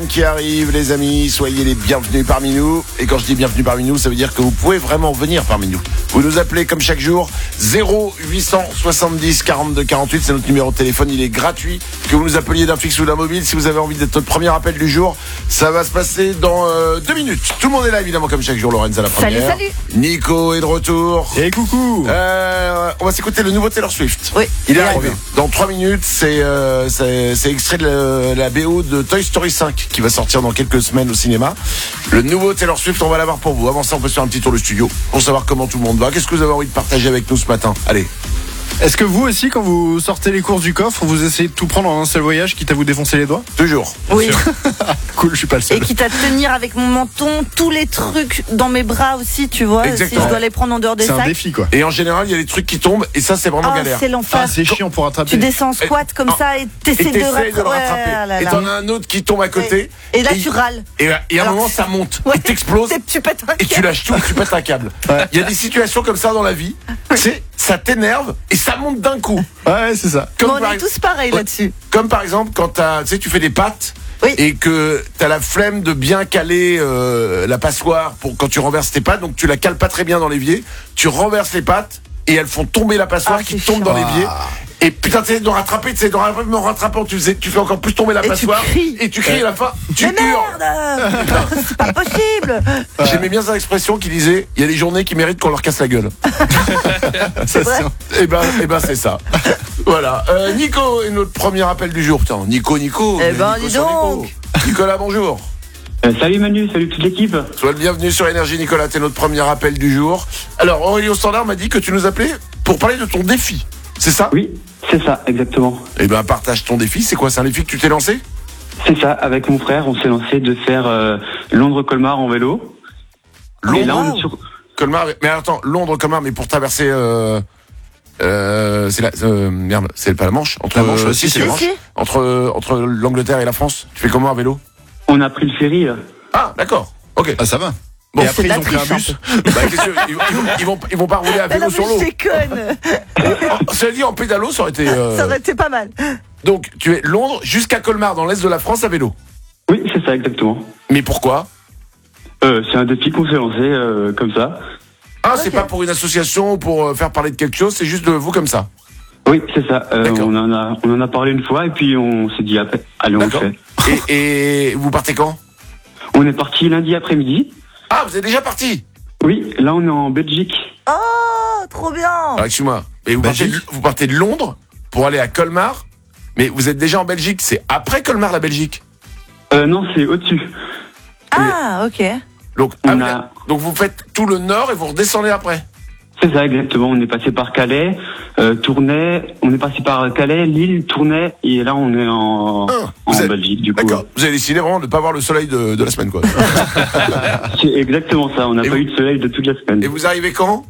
Qui arrive, les amis, soyez les bienvenus parmi nous. Et quand je dis bienvenue parmi nous, ça veut dire que vous pouvez vraiment venir parmi nous. Vous nous appelez comme chaque jour 0870 42 48, c'est notre numéro de téléphone, il est gratuit. Que vous nous appeliez d'un fixe ou d'un mobile, si vous avez envie d'être notre premier appel du jour, ça va se passer dans 2 minutes. Tout le monde est là évidemment comme chaque jour. Lorenz à la première. Salut. Nico est de retour. Et coucou. On va s'écouter le nouveau Taylor Swift. Oui. Il est arrivé. Dans 3 minutes, c'est extrait de la BO de Toy Story 5 qui va sortir dans quelques semaines au cinéma. Le nouveau Taylor Swift, on va l'avoir pour vous. Avant ça, on peut se faire un petit tour de studio pour savoir comment tout le monde va. Qu'est-ce que vous avez envie de partager avec nous ce matin? Allez. Est-ce que vous aussi, quand vous sortez les courses du coffre, vous essayez de tout prendre en un seul voyage, quitte à vous défoncer les doigts? Toujours. Oui. Cool, je suis pas le seul. Et quitte à tenir avec mon menton tous les trucs dans mes bras aussi, tu vois. Exactement. Si je dois les prendre en dehors des C'est un sacs. défi, quoi. Et en général, il y a des trucs qui tombent et ça, c'est vraiment galère. C'est l'enfer. Ah, c'est chiant pour attraper. Tu descends en squat comme ça et t'essaies de le rattraper. rattraper. Et t'en as un autre qui tombe à côté. Et là, tu râles. Et à un Alors, moment, ça monte. Ouais. Il t'explose. Tu pètes un Et tu câble. lâches tout, tu pètes un câble. Il y a des situations comme ça dans la vie. Ça t'énerve et ça monte d'un coup. Ouais, c'est ça. Mais on est tous pareils là-dessus. Comme par exemple quand tu fais des pâtes. Oui. Et que t'as la flemme de bien caler la passoire pour quand tu renverses tes pâtes, donc tu la cales pas très bien dans l'évier, tu renverses les pâtes et elles font tomber la passoire qui c'est tombe dans chiant. l'évier. Et putain, tu sais, de rattraper, mais en rattrapant, tu fais encore plus tomber la Et tu passoire. cries. Et tu cries à la fin, tu Mais hurles. merde. C'est pas possible. J'aimais bien cette expression qui disait il y a des journées qui méritent qu'on leur casse la gueule. C'est vrai. Et ben c'est ça. Voilà. Nico est notre premier appel du jour. Putain, Nico. Eh ben, Nico dis sur donc. Nico. Nicolas, bonjour. Salut Manu, salut toute l'équipe. Sois le bienvenu sur Énergie, Nicolas. T'es notre premier appel du jour. Alors, Aurélie au standard m'a dit que tu nous appelais pour parler de ton défi. C'est ça? Oui, c'est ça, exactement. Eh ben, partage ton défi. C'est quoi? C'est un défi que tu t'es lancé? C'est ça, avec mon frère, on s'est lancé de faire Londres-Colmar en vélo. Et là, on est sur... Colmar. Mais attends, Londres-Colmar, mais pour traverser. Merde, c'est pas la Manche. La Manche, si, si, c'est la Manche. si. Entre l'Angleterre et la France. Tu fais comment à vélo? On a pris le ferry. Ah, d'accord. Ok. Ah, ça va. Bon, Et après, c'est de la ils ont pris un triche, bus. Bah, qu'est-ce que- ils vont pas rouler à Mais vélo non, sur mais l'eau. je déconne. Cela dit, en pédalo, ça aurait été. Ça aurait été pas mal. Donc, tu es Londres jusqu'à Colmar, dans l'est de la France, à vélo. Oui, c'est ça, exactement. Mais pourquoi? C'est un défi qu'on s'est lancé comme ça. Ah, c'est Ok. pas pour une association ou pour faire parler de quelque chose, c'est juste de vous comme ça. Oui, c'est ça. D'accord. On en a parlé une fois et puis on s'est dit après, allez, on le D'accord. fait. Et vous partez quand? On est parti lundi après-midi. Ah, vous êtes déjà parti? Oui, là on est en Belgique. Oh, trop bien. Alors, excuse-moi. Mais Belgique. vous partez de Londres pour aller à Colmar, mais vous êtes déjà en Belgique. C'est après Colmar, la Belgique. Non, c'est au-dessus. Ah, ok. Donc, On ah, a- donc vous faites tout le nord et vous redescendez après. C'est ça, exactement. On est passé par Calais, Tournai, on est passé par Calais, Lille, Tournai, et là on est en vous êtes- Belgique, du coup. D'accord. Vous avez décidé vraiment de ne pas voir le soleil de la semaine, quoi. C'est exactement ça, on n'a Et pas vous- eu de soleil de toute la semaine. Et vous arrivez quand?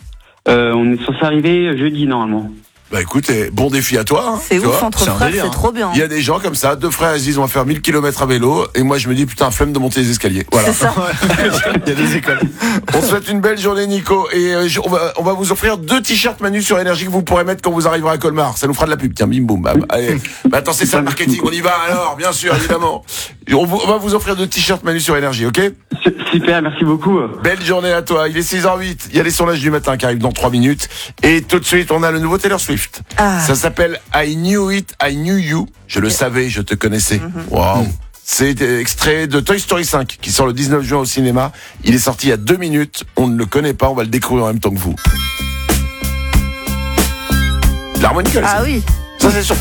On est censé arriver jeudi normalement. Bah écoute, bon défi à toi. Hein, C'est tu ouf, vois. entre c'est un frères, délire, c'est hein. trop bien. Il y a des gens comme ça, deux frères, ils se disent on va faire 1000 km à vélo, et moi je me dis putain, flemme de monter les escaliers. Voilà. C'est ça. Il y a des écoles. On se souhaite une belle journée, Nico, et on va vous offrir 2 t-shirts Manu sur Énergie que vous pourrez mettre quand vous arriverez à Colmar. Ça nous fera de la pub. Tiens, bim boum bam. Allez. Bah, attends, c'est ça le marketing. On y va alors, bien sûr, évidemment. On va vous offrir 2 t-shirts Manu sur Énergie, ok? Super, merci beaucoup. Belle journée à toi. Il est 6h08. Il y a les sondages du matin qui arrivent dans 3 minutes. Et tout de suite, on a le nouveau Taylor Swift. Ah. Ça s'appelle I Knew It, I Knew You. Je le savais, je te connaissais. Waouh. C'est extrait de Toy Story 5 qui sort le 19 juin au cinéma. Il est sorti il y a 2 minutes. On ne le connaît pas. On va le découvrir en même temps que vous. L'harmonica, Ah oui. ça c'est sur